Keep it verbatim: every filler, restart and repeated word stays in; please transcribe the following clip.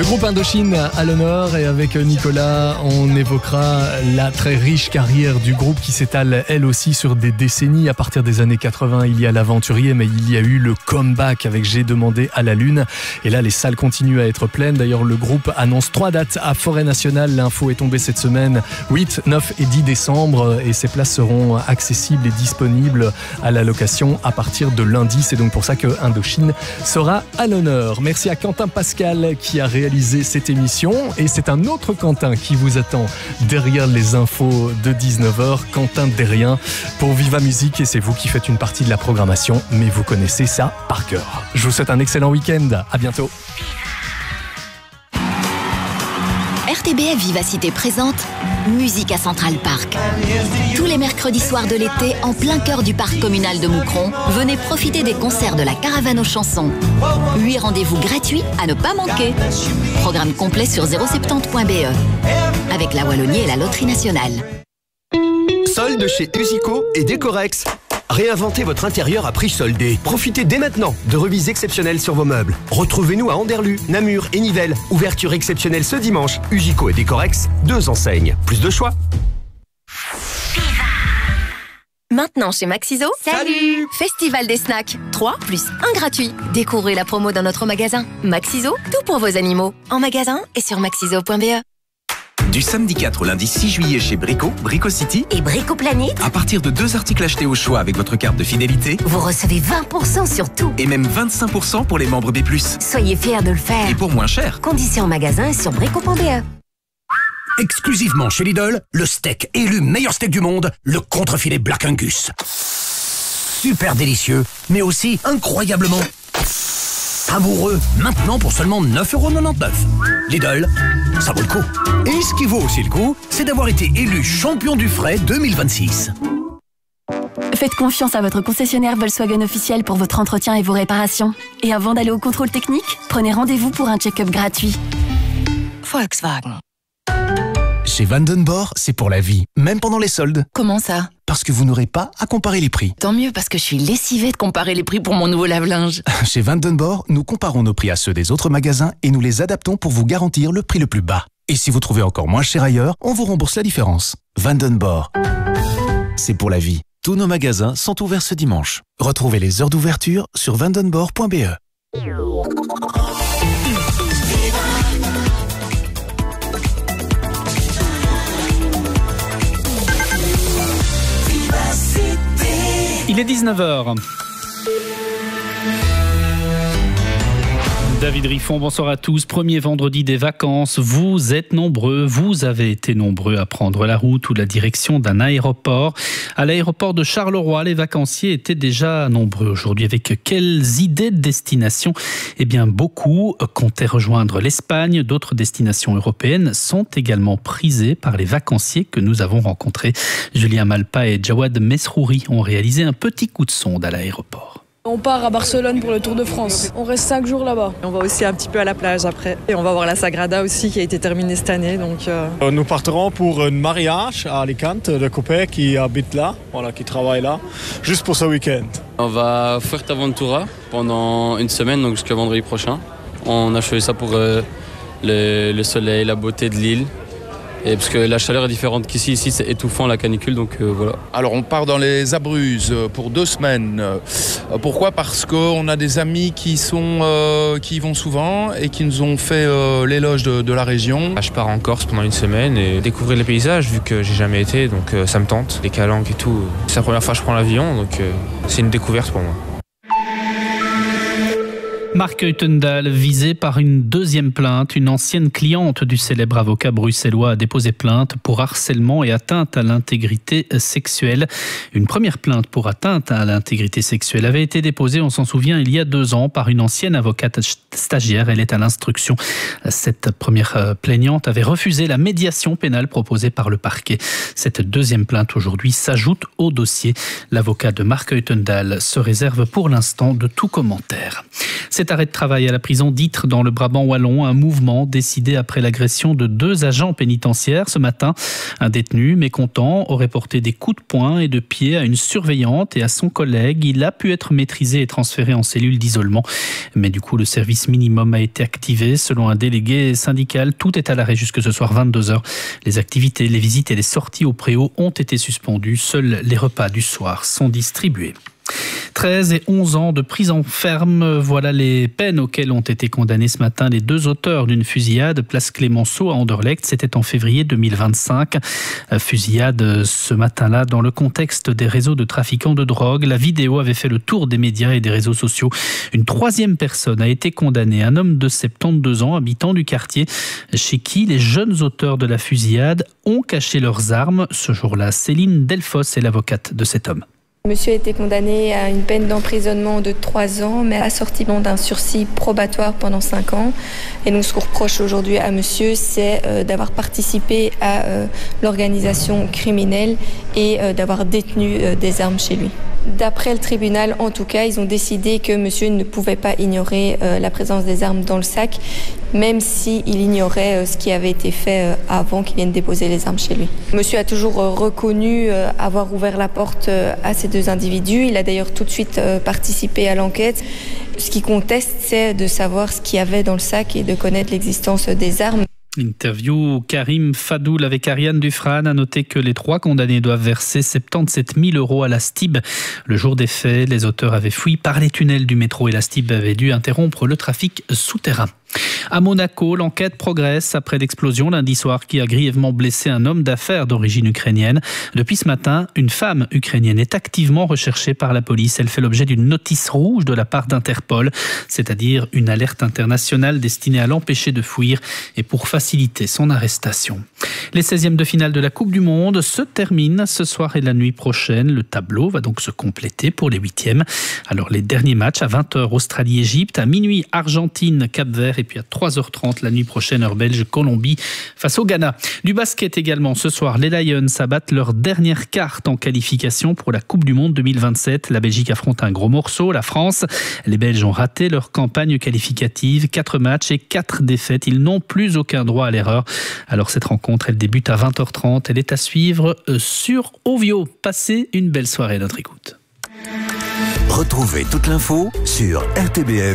Le groupe Indochine à l'honneur et avec Nicolas, on évoquera la très riche carrière du groupe qui s'étale elle aussi sur des décennies. À partir des années quatre-vingts, il y a l'aventurier, mais il y a eu le comeback avec J'ai demandé à la lune. Et là, les salles continuent à être pleines. D'ailleurs, le groupe annonce trois dates à Forêt Nationale. L'info est tombée cette semaine, huit, neuf et dix décembre. Et ces places seront accessibles et disponibles à la location à partir de lundi. C'est donc pour ça que Indochine sera à l'honneur. Merci à Quentin Pascal qui a réalisé cette émission et c'est un autre Quentin qui vous attend derrière les infos de dix-neuf heures, Quentin Derrien pour Viva Musique, et c'est vous qui faites une partie de la programmation, mais vous connaissez ça par cœur. Je vous souhaite un excellent week-end, à bientôt. R T B F Vivacité présente Musique à Central Park. Tous les mercredis soirs de l'été, en plein cœur du parc communal de Moucron, venez profiter des concerts de la Caravane aux chansons. Huit rendez-vous gratuits à ne pas manquer. Programme complet sur zéro soixante-dix point b e avec la Wallonie et la Loterie Nationale. Solde chez Usico et Décorex. Réinventez votre intérieur à prix soldé. Profitez dès maintenant de remises exceptionnelles sur vos meubles. Retrouvez-nous à Anderlu, Namur et Nivelles. Ouverture exceptionnelle ce dimanche. Usico et Décorex, deux enseignes. Plus de choix. Maintenant chez Maxiso, salut Festival des snacks, trois plus un gratuit. Découvrez la promo dans notre magasin. Maxiso, tout pour vos animaux. En magasin et sur maxiso point b e. Du samedi quatre au lundi six juillet chez Brico, Brico City et Brico Planet. À partir de deux articles achetés au choix avec votre carte de fidélité, vous recevez vingt pour cent sur tout. Et même vingt-cinq pour cent pour les membres B plus. Soyez fiers de le faire. Et pour moins cher. Conditions en magasin et sur brico point b e. Exclusivement chez Lidl, le steak élu meilleur steak du monde, le contrefilet Black Angus. Super délicieux, mais aussi incroyablement savoureux. Maintenant pour seulement neuf euros quatre-vingt-dix-neuf. Lidl, ça vaut le coup. Et ce qui vaut aussi le coup, c'est d'avoir été élu champion du frais deux mille vingt-six. Faites confiance à votre concessionnaire Volkswagen officiel pour votre entretien et vos réparations. Et avant d'aller au contrôle technique, prenez rendez-vous pour un check-up gratuit. Volkswagen. Chez Vandenborg, c'est pour la vie, même pendant les soldes. Comment ça? Parce que vous n'aurez pas à comparer les prix. Tant mieux, parce que je suis lessivée de comparer les prix pour mon nouveau lave-linge. Chez Vandenborg, nous comparons nos prix à ceux des autres magasins et nous les adaptons pour vous garantir le prix le plus bas. Et si vous trouvez encore moins cher ailleurs, on vous rembourse la différence. Vandenborg, c'est pour la vie. Tous nos magasins sont ouverts ce dimanche. Retrouvez les heures d'ouverture sur vandenborg point b e. Il est dix-neuf heures. David Riffon, bonsoir à tous. Premier vendredi des vacances, vous êtes nombreux, vous avez été nombreux à prendre la route ou la direction d'un aéroport. À l'aéroport de Charleroi, les vacanciers étaient déjà nombreux aujourd'hui. Avec quelles idées de destination? Eh bien, beaucoup comptaient rejoindre l'Espagne. D'autres destinations européennes sont également prisées par les vacanciers que nous avons rencontrés. Julien Malpa et Jawad Mesrouri ont réalisé un petit coup de sonde à l'aéroport. On part à Barcelone pour le Tour de France. On reste cinq jours là-bas. On va aussi un petit peu à la plage après. Et on va voir la Sagrada aussi qui a été terminée cette année. Donc euh... Nous partirons pour un mariage à Alicante de copains qui habitent là, voilà, qui travaillent là, juste pour ce week-end. On va à Fuerteventura pendant une semaine, donc jusqu'à vendredi prochain. On a choisi ça pour euh, le, le soleil, la beauté de l'île. Et parce que la chaleur est différente qu'ici, ici c'est étouffant la canicule, donc euh, voilà. Alors on part dans les Abruzzes pour deux semaines. Pourquoi? Parce qu'on a des amis qui, sont, euh, qui y vont souvent et qui nous ont fait euh, l'éloge de, de la région. Je pars en Corse pendant une semaine et découvrir les paysages vu que j'ai jamais été, donc euh, ça me tente. Les calanques et tout, c'est la première fois que je prends l'avion, donc euh, c'est une découverte pour moi. Marc Heutendal, visé par une deuxième plainte. Une ancienne cliente du célèbre avocat bruxellois a déposé plainte pour harcèlement et atteinte à l'intégrité sexuelle. Une première plainte pour atteinte à l'intégrité sexuelle avait été déposée, on s'en souvient, il y a deux ans par une ancienne avocate stagiaire. Elle est à l'instruction. Cette première plaignante avait refusé la médiation pénale proposée par le parquet. Cette deuxième plainte aujourd'hui s'ajoute au dossier. L'avocat de Marc Heutendal se réserve pour l'instant de tout commentaire. C'est arrêt de travail à la prison d'Ytre dans le Brabant wallon, un mouvement décidé après l'agression de deux agents pénitentiaires ce matin. Un détenu mécontent aurait porté des coups de poing et de pied à une surveillante et à son collègue. Il a pu être maîtrisé et transféré en cellule d'isolement. Mais du coup, le service minimum a été activé. Selon un délégué syndical, tout est à l'arrêt jusque ce soir vingt-deux heures. Les activités, les visites et les sorties au préau ont été suspendues. Seuls les repas du soir sont distribués. treize et onze ans de prison ferme, voilà les peines auxquelles ont été condamnés ce matin les deux auteurs d'une fusillade place Clémenceau à Anderlecht. C'était en février deux mille vingt-cinq. Fusillade ce matin-là dans le contexte des réseaux de trafiquants de drogue. La vidéo avait fait le tour des médias et des réseaux sociaux. Une troisième personne a été condamnée, un homme de soixante-douze ans, habitant du quartier, chez qui les jeunes auteurs de la fusillade ont caché leurs armes. Ce jour-là, Céline Delfosse est l'avocate de cet homme. Monsieur a été condamné à une peine d'emprisonnement de trois ans, mais assortiment d'un sursis probatoire pendant cinq ans. Et donc ce qu'on reproche aujourd'hui à monsieur, c'est euh, d'avoir participé à euh, l'organisation criminelle et euh, d'avoir détenu euh, des armes chez lui. D'après le tribunal, en tout cas, ils ont décidé que monsieur ne pouvait pas ignorer euh, la présence des armes dans le sac, même s'il ignorait euh, ce qui avait été fait euh, avant qu'il vienne déposer les armes chez lui. Monsieur a toujours euh, reconnu euh, avoir ouvert la porte euh, à ces deux individus. Il a d'ailleurs tout de suite euh, participé à l'enquête. Ce qui conteste, c'est de savoir ce qu'il y avait dans le sac et de connaître l'existence des armes. Interview Karim Fadoul avec Ariane Dufran. A noter que les trois condamnés doivent verser soixante-dix-sept mille euros à la S T I B. Le jour des faits, les auteurs avaient fui par les tunnels du métro et la S T I B avait dû interrompre le trafic souterrain. À Monaco, l'enquête progresse après l'explosion lundi soir qui a grièvement blessé un homme d'affaires d'origine ukrainienne. Depuis ce matin, une femme ukrainienne est activement recherchée par la police. Elle fait l'objet d'une notice rouge de la part d'Interpol, c'est-à-dire une alerte internationale destinée à l'empêcher de fuir et pour faciliter son arrestation. Les seizièmes de finale de la Coupe du Monde se terminent ce soir et la nuit prochaine. Le tableau va donc se compléter pour les huitièmes. Alors les derniers matchs à vingt heures Australie-Égypte, à minuit Argentine-Cap-Vert et puis à trois heures trente la nuit prochaine heure belge Colombie face au Ghana. Du basket également ce soir, les Lions abattent leur dernière carte en qualification pour la Coupe du Monde deux mille vingt-sept. La Belgique affronte un gros morceau, la France. Les Belges ont raté leur campagne qualificative, quatre matchs et quatre défaites. Ils n'ont plus aucun droit à l'erreur. Alors cette rencontre, elle débute à vingt heures trente. Elle est à suivre sur Ovio. Passez une belle soirée à notre écoute. Retrouvez toute l'info sur R T B F.